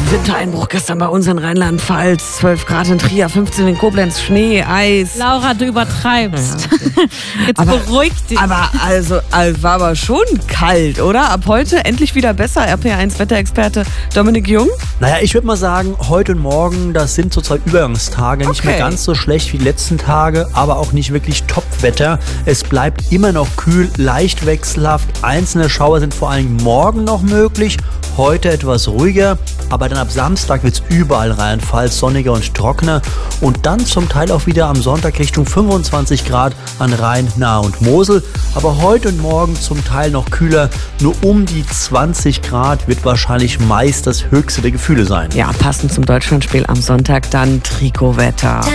Wintereinbruch gestern bei uns in Rheinland-Pfalz. 12 Grad in Trier, 15 in Koblenz, Schnee, Eis. Laura, du übertreibst. Ja. Jetzt beruhig dich. Aber war aber schon kalt, oder? Ab heute endlich wieder besser. RPA1-Wetterexperte Dominik Jung. Naja, ich würde mal sagen, heute und morgen, das sind zurzeit Übergangstage. Nicht mehr ganz so schlecht wie die letzten Tage, aber auch nicht wirklich Topwetter. Es bleibt immer noch kühl, leicht wechselhaft. Einzelne Schauer sind vor allem morgen noch möglich. Heute etwas ruhiger, aber dann ab Samstag wird es überall Rheinland-Pfalz sonniger und trockener und dann zum Teil auch wieder am Sonntag Richtung 25 Grad an Rhein, Nahe und Mosel. Aber heute und morgen zum Teil noch kühler, nur um die 20 Grad wird wahrscheinlich meist das höchste der Gefühle sein. Ja, passend zum Deutschlandspiel am Sonntag dann Trikotwetter.